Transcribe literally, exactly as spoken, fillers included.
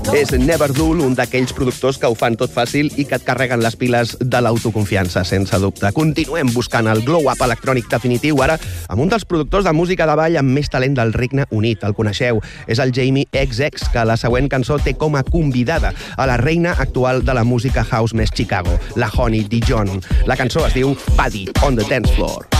És Never Dull, un d'aquells productors que ho fan tot fàcil i que et carreguen les piles de l'autoconfiança, sense dubte. Continuem buscant el glow-up electrònic definitiu, ara amb un dels productors de música de ball amb més talent del Regne Unit. El coneixeu, és el Jamie X X, que la següent cançó té com a convidada a la reina actual de la música house més Chicago, la Honey Dijon. La cançó es diu Paddy on the Dance Floor.